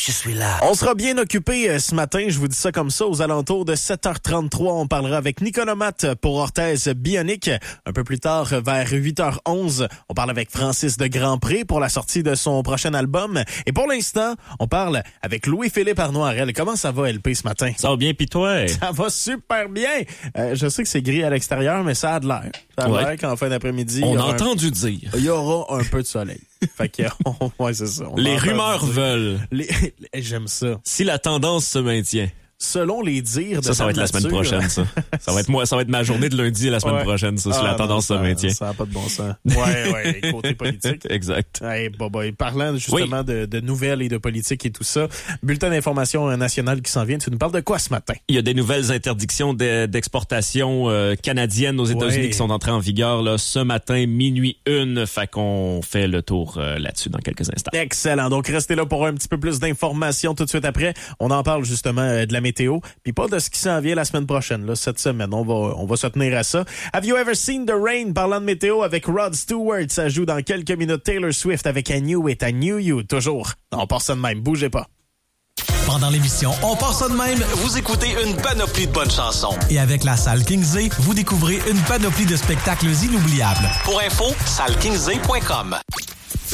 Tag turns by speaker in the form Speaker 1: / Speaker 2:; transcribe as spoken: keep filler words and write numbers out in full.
Speaker 1: je suis là.
Speaker 2: On sera bien occupé euh, ce matin, je vous dis ça comme ça, aux alentours de sept heures trente-trois. On parlera avec Nicolas Matt pour Orthèse Bionic. Un peu plus tard, vers huit heures onze, on parle avec Francis de Grandpré pour la sortie de son prochain album. Et pour l'instant, on parle avec Louis-Philippe Arnoirel. Comment ça va, L P, ce matin?
Speaker 3: Ça va bien, pis toi?
Speaker 2: Ça va super bien. Euh, je sais que c'est gris à l'extérieur, mais ça a de l'air. Ça a de
Speaker 3: ouais.
Speaker 2: l'air qu'en fin d'après-midi...
Speaker 3: On a
Speaker 2: un...
Speaker 3: entendu dire.
Speaker 2: Il y aura un peu de soleil. Fait que, on... ouais, c'est ça. On
Speaker 3: Les rumeurs dire. veulent.
Speaker 2: Les... J'aime ça.
Speaker 3: Si la tendance se maintient.
Speaker 2: Selon les dires de
Speaker 3: ça, ça va être
Speaker 2: nature.
Speaker 3: la semaine prochaine, ça. Ça va être moi, ça va être ma journée de lundi la semaine
Speaker 2: ouais.
Speaker 3: prochaine, ça, si
Speaker 2: ah,
Speaker 3: la tendance
Speaker 2: non, ça,
Speaker 3: se maintient.
Speaker 2: Ça n'a pas de bon sens. Ouais, ouais, côté politique.
Speaker 3: Exact.
Speaker 2: Hey, bah, bah, parlant justement oui. de, de nouvelles et de politique et tout ça, bulletin d'information nationale qui s'en vient. Tu nous parles de quoi ce matin?
Speaker 3: Il y a des nouvelles interdictions de, d'exportation euh, canadiennes aux États-Unis ouais. qui sont entrées en vigueur là ce matin, minuit une. Fait qu'on fait le tour euh, là-dessus dans quelques instants.
Speaker 2: Excellent. Donc, restez là pour un petit peu plus d'informations tout de suite après. On en parle justement euh, de la météo. Puis pas de ce qui s'en vient la semaine prochaine, là, cette semaine. On va, on va se tenir à ça. Have you ever seen the rain? Parlant de météo avec Rod Stewart. Ça joue dans quelques minutes. Taylor Swift avec I Knew It, I Knew You. Toujours. On part ça de même. Bougez pas.
Speaker 4: Pendant l'émission On part ça de même,
Speaker 1: vous écoutez une panoplie de bonnes chansons.
Speaker 4: Et avec la salle Kingsley, vous découvrez une panoplie de spectacles inoubliables.
Speaker 1: Pour info, salle kingsley point com.